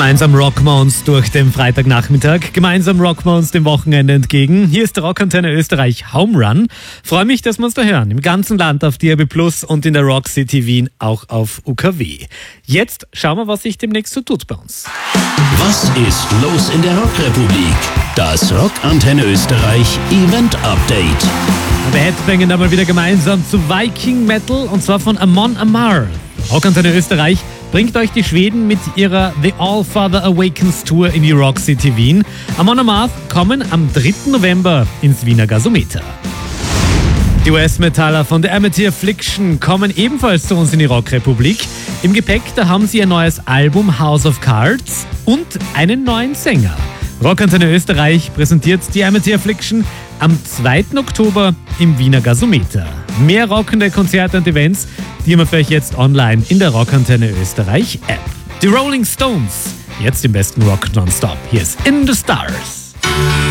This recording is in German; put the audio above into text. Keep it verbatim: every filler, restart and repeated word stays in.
Gemeinsam rocken wir uns durch den Freitagnachmittag. Gemeinsam rocken wir uns dem Wochenende entgegen. Hier ist der Rockantenne Österreich Home Run. Freue mich, dass wir uns da hören. Im ganzen Land auf D A B plus und in der Rock City Wien auch auf U K W. Jetzt schauen wir, was sich demnächst so tut bei uns. Was ist los in der Rockrepublik? Das Rockantenne Österreich Event Update. Wir headbangen aber wieder gemeinsam zu Viking Metal und zwar von Amon Amarth. Rockantenne Österreich bringt euch die Schweden mit ihrer The All Father Awakens Tour in die Rock City Wien. Amon Amarth kommen am dritten November ins Wiener Gasometer. Die U S-Metaller von The Amity Affliction kommen ebenfalls zu uns in die Rockrepublik. Im Gepäck, da haben sie ein neues Album House of Cards und einen neuen Sänger. Rockantenne Österreich präsentiert die Amity Affliction am zweiten Oktober im Wiener Gasometer. Mehr rockende Konzerte und Events, die haben wir für euch jetzt online in der Rockantenne Österreich App. Die Rolling Stones, jetzt im besten Rock nonstop. Hier ist In the Stars.